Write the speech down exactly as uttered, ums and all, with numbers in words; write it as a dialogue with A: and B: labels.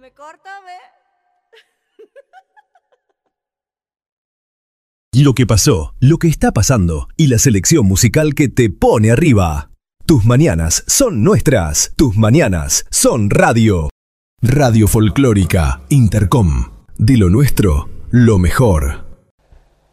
A: me corta, ve.
B: Lo que pasó, lo que está pasando y la selección musical que te pone arriba. Tus mañanas son nuestras. Tus mañanas son radio. Radio Folclórica Intercom. De lo nuestro, lo mejor.